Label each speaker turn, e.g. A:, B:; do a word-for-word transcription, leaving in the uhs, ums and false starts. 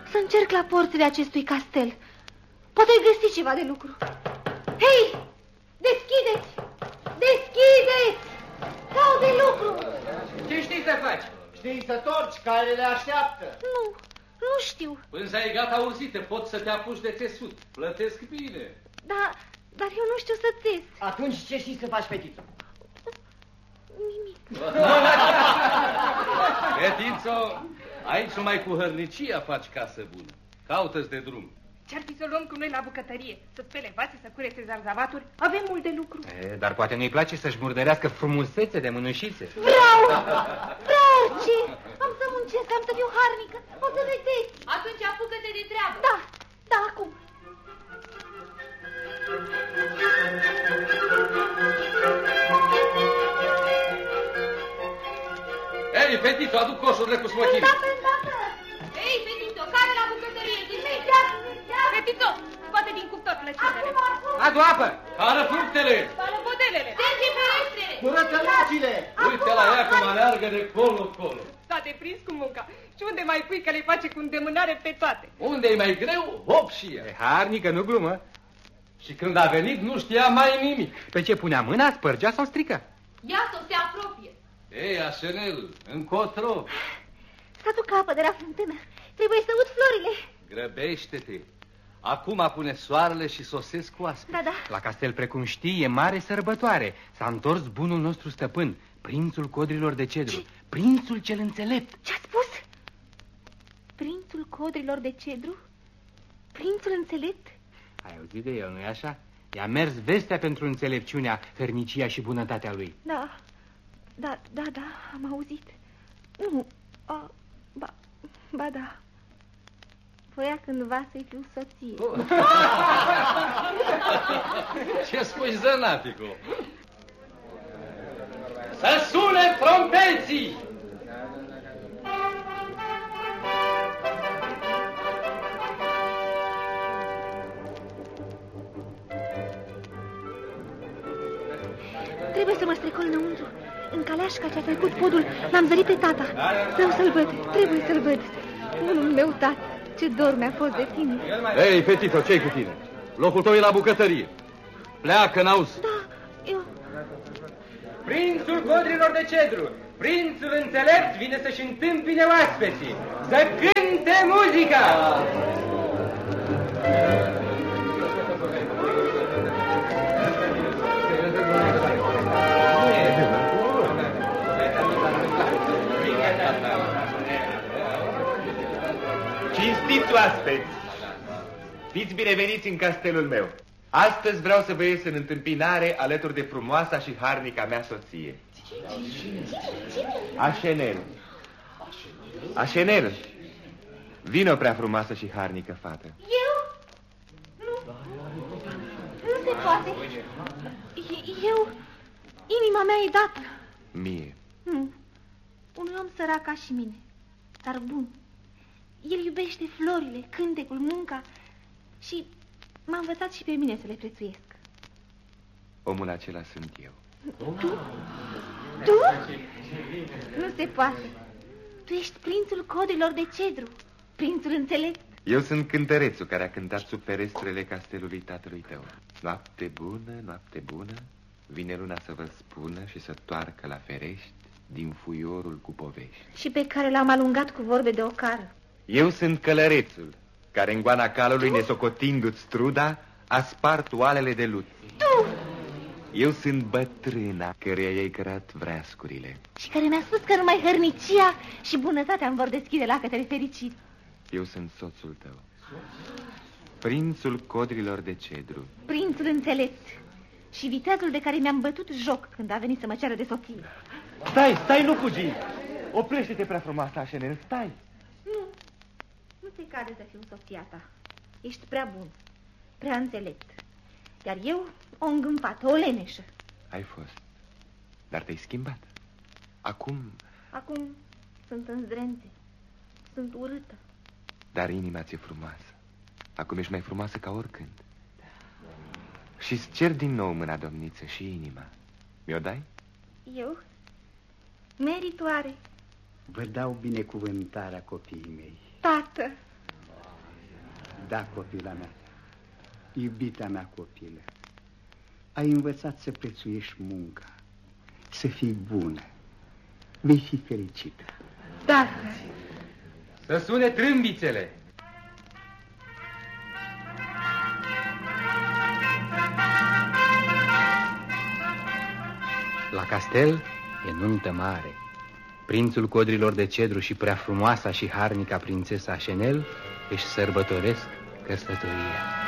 A: să încerc la porțile acestui castel. Poate găsi ceva de lucru. Hei! Deschideți! Deschideți! Caut de lucru!
B: Ce știi să faci?
C: Știi să torci, care le așteaptă.
A: Nu, nu știu.
D: Pânza e gata urzită, poți să te apuci de țesut. Plătesc bine.
A: Da, dar eu nu știu să țes.
C: Atunci ce știi să faci, fetiță?
A: Nimic.
D: Fetițo, aici numai cu hărnicia faci casă bună. Caută-ți de drum.
E: Ce-ar fi să luăm cu noi la bucătărie? Să spele vase, să curețe zarzavaturi? Avem mult de lucru.
B: E, dar poate nu-i place să-și murdărească frumusețe de mânușițe.
A: Vreau! Vreau orice! Am să muncesc, am să fiu harnică. O să vedeți.
F: Atunci apucă-te de treabă.
A: Da, da, acum.
D: Ei, fetițo, aduc coșurile cu smochine.
A: Îndată, îndată.
F: Ei, fetițo, care la bucătărie?
E: Fetițo, scoate din cuptor plăcinele.
B: Adu apă!
D: Cară fructele!
E: Spală modelele.
F: Sterge ferestrele.
C: Curăță lacile.
D: Uite la ea cum aleargă de colo-colo.
E: S-a deprins cu munca. Și unde mai pui că le face cu îndemânare pe toate?
D: Unde e mai greu, hop și ea.
B: E harnică, nu glumă.
D: Și când a venit, nu știa mai nimic.
B: Pe ce punea mâna, spărgea sau strică?
F: Ia să se apropie.
D: Ei, Așenel, încotro.
A: Să aduc apă de la fântână. Trebuie să ud florile.
D: Grăbește-te. Acum pune soarele și sosesc cu aspe.
A: Da, da.
B: La castel, precum știi, e mare sărbătoare. S-a întors bunul nostru stăpân, prințul codrilor de cedru. Ce? Prințul cel înțelept.
A: Ce-a spus? Prințul codrilor de cedru? Prințul înțelept?
B: Ai auzit de el, nu-i așa? I-a mers vestea pentru înțelepciunea, hărnicia și bunătatea lui.
A: Da, da, da, da, am auzit. Nu, a, ba, ba da. Voia cândva să-i fiu soție.
D: Oh. Ce spui, zănatico? Să sune trompeții!
A: Trebuie să mă strecol înăuntru. În caleașca ce-a trecut podul, l-am zărit pe tata. Vreau să-l văd, trebuie să-l văd. Bunul meu tată, ce dor mi-a fost de tine.
D: Ei, fetiță, ce-i cu tine? Locul tău e la bucătărie. Pleacă, n-auzi.
A: Da, eu...
B: Prințul codrilor de cedru, prințul înțelept vine să-și întâmpine oaspeții. Să cânte muzica! Cinstiți oaspeți, fiți bineveniți în castelul meu. Astăzi vreau să vă ies în întâmpinare alături de frumoasa și harnica mea soție. Așenel. Așenel, vino, prea frumoasă și harnică fată.
A: Eu? Nu. Nu se poate. Eu... Inima mea e dată.
B: Mie.
A: Nu. Unui om sărac ca și mine, dar bun. El iubește florile, cântecul, munca și m-a învățat și pe mine să le prețuiesc.
B: Omul acela sunt eu.
A: Tu? Tu? Nu se poate. Tu ești prințul codrilor de cedru, prințul înțelept.
B: Eu sunt cântărețul care a cântat sub ferestrele castelului tatălui tău. Noapte bună, noapte bună, vine luna să vă spună și să toarcă la ferești din fuiorul cu povești.
A: Și pe care l-am alungat cu vorbe de ocară.
B: Eu sunt călărețul care în goana calului, nesocotindu-ți truda, a spart oalele de lut.
A: Tu!
B: Eu sunt bătrâna căreia i-ai cărat vreascurile.
A: Și care mi-a spus că numai hărnicia și bunătatea îmi vor deschide lacătele fericit.
B: Eu sunt soțul tău, prințul codrilor de cedru.
A: Prințul înțelept și viteazul de care mi-am bătut joc când a venit să mă ceară de soție.
C: Stai, stai, nu fugi. Oprește-te, prea frumoasă, Așenel, stai.
A: Nu, nu se cade să fiu soția ta. Ești prea bun, prea înțelept. Iar eu o îngâmpată, o leneșă.
B: Ai fost, dar te-ai schimbat. Acum...
A: Acum sunt în zdrențe, sunt urâtă.
B: Dar inima ți-e frumoasă. Acum ești mai frumoasă ca oricând. Și-ți cer din nou mâna, domniță, și inima. Mi-o dai?
A: Eu? Meritoare.
C: Vă dau binecuvântarea, copiii mei.
A: Tată,
G: Da, copila mea, iubita mea copilă, ai învățat să prețuiești munca, să fii bună, vei fi fericită.
A: Da.
B: Să sune trâmbițele!
H: La castel e nuntă mare. Prințul codrilor de cedru și prea frumoasa și harnica prințesa Chanel își sărbătoresc căsătoria.